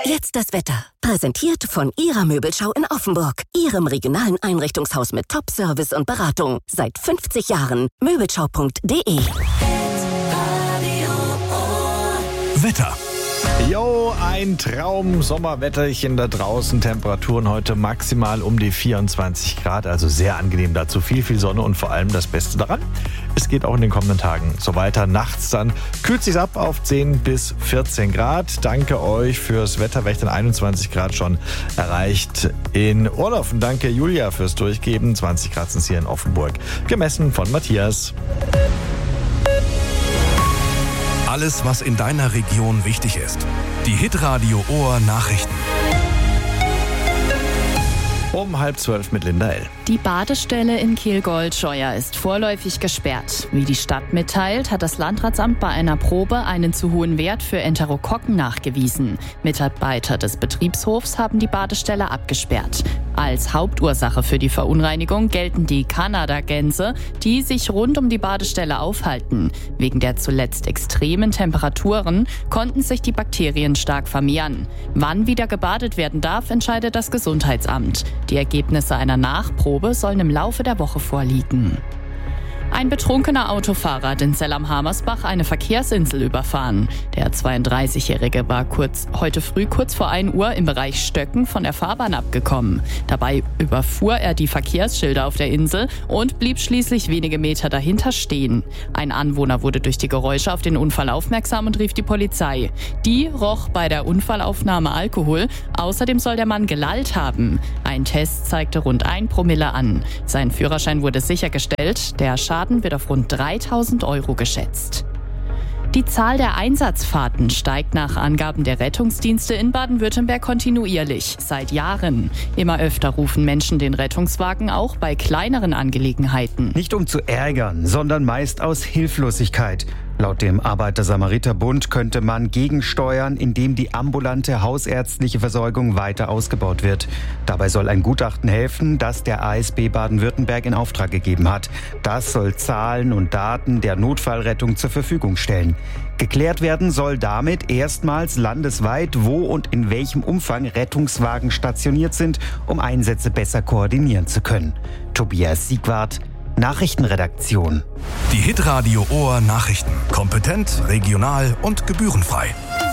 Jetzt das Wetter. Präsentiert von Ihrer Möbelschau in Offenburg. Ihrem regionalen Einrichtungshaus mit Top-Service und Beratung. Seit 50 Jahren. Möbelschau.de. Wetter. Jo, ein Traum-Sommerwetterchen da draußen. Temperaturen heute maximal um die 24 Grad, also sehr angenehm dazu. Viel Sonne und vor allem das Beste daran, es geht auch in den kommenden Tagen so weiter. Nachts dann kühlt sich's ab auf 10 bis 14 Grad. Danke euch fürs Wetter, weil ich dann 21 Grad schon erreicht in Urlaub. Und danke Julia fürs Durchgeben. 20 Grad sind hier in Offenburg. Gemessen von Matthias. Alles, was in deiner Region wichtig ist. Die Hitradio Ohr Nachrichten. Um 11:30 mit Linda L. Die Badestelle in Kehl-Goldscheuer ist vorläufig gesperrt. Wie die Stadt mitteilt, hat das Landratsamt bei einer Probe einen zu hohen Wert für Enterokokken nachgewiesen. Mitarbeiter des Betriebshofs haben die Badestelle abgesperrt. Als Hauptursache für die Verunreinigung gelten die Kanadagänse, die sich rund um die Badestelle aufhalten. Wegen der zuletzt extremen Temperaturen konnten sich die Bakterien stark vermehren. Wann wieder gebadet werden darf, entscheidet das Gesundheitsamt. Die Ergebnisse einer Nachprobe sollen im Laufe der Woche vorliegen. Ein betrunkener Autofahrer hat in Zell am Hamersbach eine Verkehrsinsel überfahren. Der 32-Jährige war heute früh kurz vor 1 Uhr im Bereich Stöcken von der Fahrbahn abgekommen. Dabei überfuhr er die Verkehrsschilder auf der Insel und blieb schließlich wenige Meter dahinter stehen. Ein Anwohner wurde durch die Geräusche auf den Unfall aufmerksam und rief die Polizei. Die roch bei der Unfallaufnahme Alkohol. Außerdem soll der Mann gelallt haben. Ein Test zeigte rund 1 Promille an. Sein Führerschein wurde sichergestellt. Der Schaden wird auf rund 3.000 € geschätzt. Die Zahl der Einsatzfahrten steigt nach Angaben der Rettungsdienste in Baden-Württemberg kontinuierlich, seit Jahren. Immer öfter rufen Menschen den Rettungswagen, auch bei kleineren Angelegenheiten. Nicht um zu ärgern, sondern meist aus Hilflosigkeit. Laut dem Arbeiter-Samariter-Bund könnte man gegensteuern, indem die ambulante hausärztliche Versorgung weiter ausgebaut wird. Dabei soll ein Gutachten helfen, das der ASB Baden-Württemberg in Auftrag gegeben hat. Das soll Zahlen und Daten der Notfallrettung zur Verfügung stellen. Geklärt werden soll damit erstmals landesweit, wo und in welchem Umfang Rettungswagen stationiert sind, um Einsätze besser koordinieren zu können. Tobias Siegwart, Nachrichtenredaktion. Die Hitradio Ohr Nachrichten. Kompetent, regional und gebührenfrei.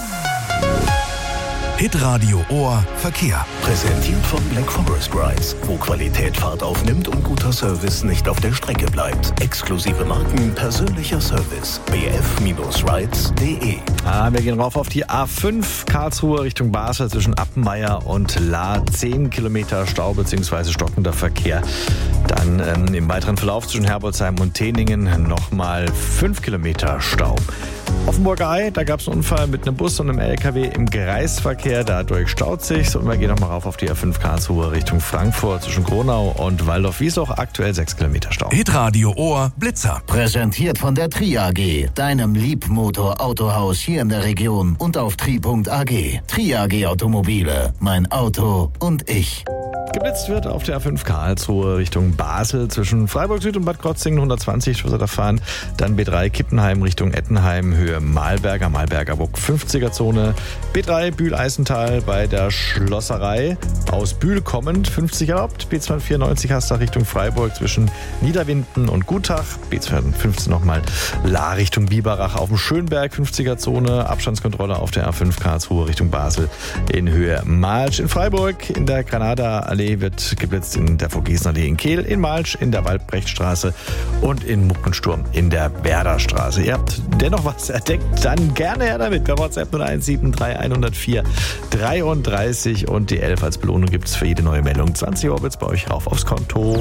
Hitradio Ohr Verkehr. Präsentiert von Black Forest Rides, wo Qualität Fahrt aufnimmt und guter Service nicht auf der Strecke bleibt. Exklusive Marken, persönlicher Service. bf-rides.de. Wir gehen rauf auf die A5 Karlsruhe Richtung Basel zwischen Appenmeier und Lahr. 10 Kilometer Stau bzw. stockender Verkehr. Dann im weiteren Verlauf zwischen Herbolzheim und Teningen nochmal 5 Kilometer Stau. Offenburger Ei, da gab es einen Unfall mit einem Bus und einem LKW im Kreisverkehr. Dadurch staut sich's. Und wir gehen nochmal rauf auf die A5 Karlsruhe Richtung Frankfurt zwischen Gronau und Waldorf-Wiesloch. Aktuell 6 Kilometer Stau. Hitradio Ohr Blitzer. Präsentiert von der Tri AG, deinem Liebmotor-Autohaus hier in der Region und auf tri.ag. Tri AG Automobile, mein Auto und ich. Geblitzt wird auf der A5 Karlsruhe Richtung Basel zwischen Freiburg Süd und Bad Krozingen 120 da fahren. Dann B3 Kippenheim Richtung Ettenheim, Höhe Malberger Burg 50er-Zone. B3 Bühl-Eisental bei der Schlosserei aus Bühl kommend 50 erlaubt. B294 Hastach Richtung Freiburg zwischen Niederwinden und Gutach. B215 nochmal Lahr Richtung Biberach auf dem Schönberg 50er-Zone. Abstandskontrolle auf der A5 Karlsruhe Richtung Basel in Höhe Malsch. In Freiburg in der Granada-Allee wird geblitzt in der Vogesen-Allee in Kehl, in Malsch in der Waldbrechtstraße und in Muckensturm in der Werderstraße. Ihr habt dennoch was entdeckt, dann gerne her damit. Per WhatsApp 0173 104 33 und die 11 als Belohnung gibt es für jede neue Meldung. 20 Euro wird's bei euch rauf aufs Konto.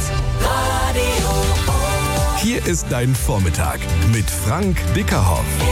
Hier ist dein Vormittag mit Frank Bickerhoff.